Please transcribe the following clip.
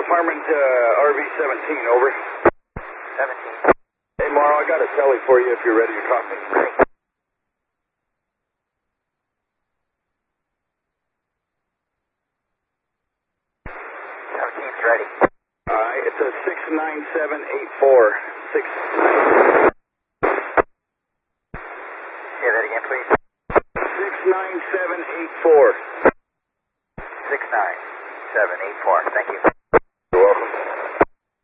Farming to RV-17, over. 17. Hey, Morrow, I got a tele for you if you're ready to copy. 17's ready. It's a 69784. 6. Say that again, please. 69784. 69784. Thank you.